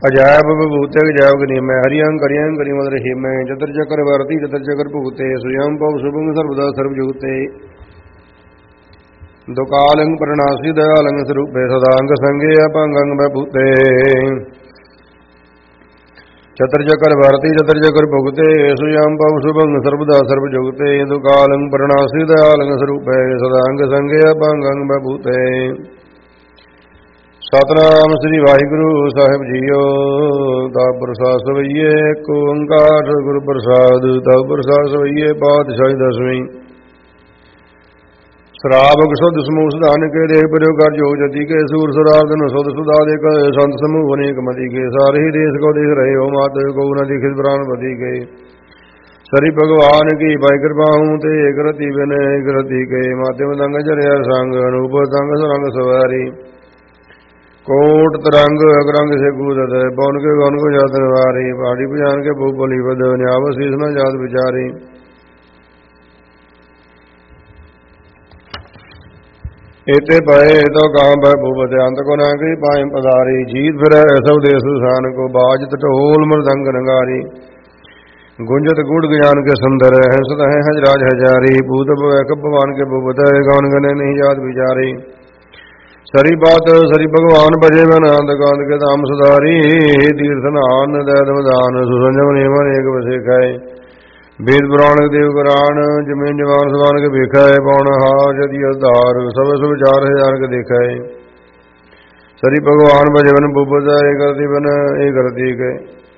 ਅਜਾਇਬ ਵਿਭੂਤੇ ਜੈਵ ਗਨੀਮੈ ਹਰੀਅੰ ਕਰਿਅੰ ਕਰਿਮਦ ਰਹੀਮੈ ਚਤਰ ਚੱਕਰ ਵਰਤੀ ਚਤਰ ਚੱਕਰ ਭੂਤੇ ਸੁਯੰ ਭਵ ਸੁਭੰ ਸਰਬਦਾ ਸਰਬ ਜੂਤੇ ਦੁਕਾਲੰ ਪ੍ਰਣਾਸੀ ਦਇਆਲੰ ਸਰੂਪੇ ਸਦਾੰਗ ਸੰਗੇ ਅਪੰਗੰ ਬਭੂਤੇ ਚਤਰ ਚੱਕਰ ਵਰਤੀ ਚਤਰ ਚੱਕਰ ਭੁਗਤੇ ਸੁਯੰ ਭਵ ਸੁਭੰ ਸਰਬਦਾ ਸਰਬ ਜੁਗਤੇ ਦੁਕਾਲੰ ਪ੍ਰਣਾਸੀ ਦਇਆਲੰ ਸਰੂਪੇ ਸਦਾੰਗ ਸੰਗੇ ਅਪੰਗੰ ਬਭੂਤੇ ਸਤਨਾਮ ਸ੍ਰੀ ਵਾਹਿਗੁਰੂ ਸਾਹਿਬ ਜੀਓ। ਤਵ ਪ੍ਰਸਾਦਿ ਸਵਈਏ ਏਕ ਓੰਕਾਰ ਗੁਰੂ ਪ੍ਰਸਾਦਿ ਤਵ ਪ੍ਰਸਾਦਿ ਸਵਈਏ ਪਾਤਸ਼ਾਹੀ ਦਸਵੀਂ ਸ਼ਰਾਬਕ ਸੁਧ ਸਮੂਹ ਸਧਾਨ ਕੇ ਦੇਖ ਪ੍ਰਯੋਗ ਕਰ ਜੋ ਜਤੀ ਕੇ ਸੂਰ ਸੁਰਾਦਨ ਸੁਧ ਸੁਧਾ ਦੇ ਕੇ ਸੰਤ ਸਮੂਹ ਅਨੇਕ ਮਤੀ ਕੇ ਸਾਰੇ ਹੀ ਦੇਸ਼ ਕੋ ਦੇਖ ਰਹੇ ਹੋ ਮਾਤ ਕੋ ਨ ਦਿਖਿ ਪ੍ਰਾਨ ਪਤੀ ਕੇ ਸ੍ਰੀ ਭਗਵਾਨ ਕੀ ਪਾਈ ਕਿਰਪਾ ਹੂੰ ਤੇ ਏਕ ਰਤੀ ਬਿਨ ਏਕ ਰਤੀ ਕੇ ਮਾਤੇ ਮਦੰਗ ਚਰਿਆ ਸੰਗ ਅਨੂਪ ਸੰਗ ਸਰੰਗ ਸਵਾਰੀ ਕੋਟ ਤਰੰਗ ਅਗਰੰਗ ਸੇ ਕੂਦਤ ਪੌਨ ਕੇ ਗਨ ਕੋ ਜਾਤ ਨਿਵਾਰੀ ਪਹਾੜੀ ਪਜਾਨ ਕੇ ਭੂ ਬਲੀ ਬਦ ਨਿਆਵ ਸੀਸ ਨ ਜਾਤ ਵਿਚਾਰੀ ਏਤੇ ਪਏ ਤੋ ਕਾਂ ਬੈ ਭੂਪਤ ਅੰਤ ਕੋ ਨਾ ਕਰੀ ਪਾਇ ਪਧਾਰੀ ਜੀਤ ਫਿਰ ਸਭ ਦੇਸ ਸੁਸਾਨ ਕੋ ਬਾਜਤ ਢੋਲ ਮਰਦੰਗ ਰੰਗਾਰੀ ਗੁੰਜਤ ਗੁੜ ਗਿਆਨ ਕੇ ਸੁੰਦਰ ਹੰਸਤ ਹੈ ਹਜ ਰਾਜ ਹਜਾਰੀ ਭੂਤ ਭਵੈ ਭਗਵਾਨ ਕੇ ਭੂਪਤ ਗਾਨ ਗਨੇ ਨਹੀਂ ਜਾਤ ਵਿਚਾਰੀ ਸਰੀ ਬਾਤ ਸਰੀ ਭਗਵਾਨ ਭਜੇ ਮਨ ਆਨੰਦ ਕਾਂਦ ਕੇ ਧਾਮ ਸੁਧਾਰੀ ਤੀਰਥ ਨਾਨ ਦੈਤ ਮਦਾਨ ਸੁਸੰਜਮ ਨੇਮਨ ਏਕ ਵਸੇ ਖਾਏ ਵੇਦ ਪੁਰਾਣ ਦੇਵ ਕੁਰਾਨ ਜਮੀਨ ਜਵਾਨ ਸਵਾਨ ਕੇ ਵੇਖਾ ਹੈ ਪੌਣ ਹਾਰ ਜਦੀ ਅਧਾਰ ਸਭ ਸੁ ਵਿਚਾਰ ਹਜ਼ਾਰ ਕੇ ਦੇਖਾ ਹੈ ਸਰੀ ਭਗਵਾਨ ਭਜੇ ਮਨ ਭੂਪਤ ਏ ਕਰਦੀ ਬਨ ਏ ਕਰਦੀ ਕੇ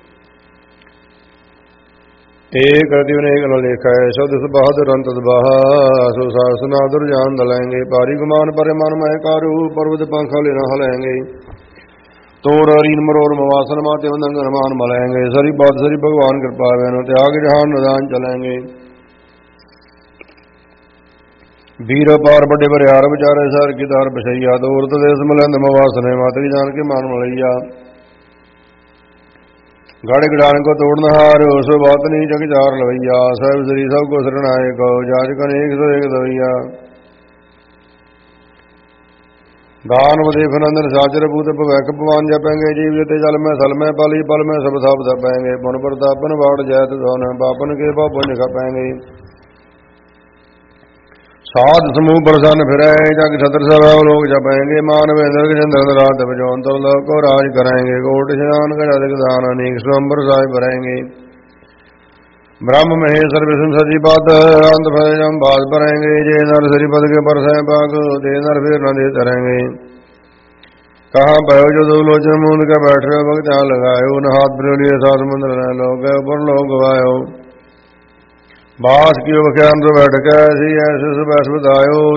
ਏਕ ਕਰਦੀ ਬਨ ਏਕ ਨ ਲੇਖਾ ਹੈ ਸ਼ਬਦ ਸੁਬਾਦ ਰੰਤ ਦਬਾਹਾ ਸੋ ਸਾਸਨਾਦਰ ਜਾਨ ਦਲੈਂਗੇ ਪਾਰੀ ਗੁਮਾਨ ਪਰੇ ਮਨ ਮਹਿ ਕਾਰੂ ਪਰਵਤ ਪੰਖਾ ਲੈਣਾ ਹਲੈਂਗੇ ਤੋੜ ਰੀਨ ਮਰੋੜ ਮਵਾਸਨ ਮਾਤੇ ਵੰਦਨ ਰਮਾਨ ਮਲੈਂਗੇ ਸਰੀ ਬਾਤ ਸਰੀ ਭਗਵਾਨ ਕਿਰਪਾ ਵੇਨ ਤਿਆਗ ਜਹਾਨ ਨਦਾਨ ਚਲੈਂਗੇ ਵੀਰ ਪਾਰ ਵੱਡੇ ਬਰਿਆਰ ਵਿਚਾਰੇ ਸਰ ਕੀ ਦਾਰ ਬਸਈਆ ਦੌਰਤ ਦੇਸ ਮਲੰਦ ਮਵਾਸਨੇ ਮਾਤਰੀ ਜਾਨ ਕੇ ਮਾਨ ਮਲਈਆ ਗੜ ਗੜਾਨ ਕੋ ਤੋੜਨ ਹਾਰ ਉਸ ਬਾਤ ਨਹੀਂ ਜਗ ਚਾਰ ਲਵਈਆ ਸਾਹਿਬ ਸ੍ਰੀ ਸਭ ਕੋ ਸਰਣਾਏ ਕੋ ਜਾਜ ਕਨ ਏਕ ਸੋ ਏਕ ਦਵਈਆ ਦਾਨ ਵਦੇ ਫਨੰਦਨ ਸਾਚਰ ਭੂਤ ਭਵੈਕ ਭਵਾਨ ਜਪੈਂਗੇ ਜੀਵ ਜਤੇ ਜਲ ਮੈਂ ਸਲ ਮੈਂ ਪਲੀ ਪਲ ਮੈਂ ਸਭ ਸਭ ਦਪੈਂਗੇ ਪੁਨ ਪ੍ਰਤਾਪਨ ਵਾੜ ਜੈਤ ਸੋਨ ਬਾਪਨ ਕੇ ਬਾਪਨ ਖਪੈਂਗੇ ਸਾਧ ਸਮੂਹ ਪ੍ਰਸੰਨ ਫਿਰੈ ਜਗ ਛਤਰ ਸਭਾ ਲੋਕ ਜਪੈਂਗੇ ਮਾਨਵ ਇੰਦਰ ਕੇ ਚੰਦਰ ਰਾਤ ਬਜੋਨ ਤੋ ਲੋਕ ਕੋ ਰਾਜ ਕਰਾਂਗੇ ਕੋਟ ਸ਼ਾਨ ਕਰ ਅਦਿਕ ਦਾਨ ਅਨੇਕ ਸੰਬਰ ਸਾਹਿਬ ਭਰੈਂਗੇ ब्रह्म महेश्वर विष्णु सजी पात अंत फलम बात भरेंगे जे नर श्री पद के पर पाग दे नर फिर न दे तरेंगे कहाँ भयो जो दो लोचन मूंद के बैठ रहे भक्त यहाँ लगायो न हाथ प्रिय सात मंदिर न लोग ऊपर लोग गवायो बास की बख्यान तो बैठ के ऐसी ऐसे सब ऐस बतायो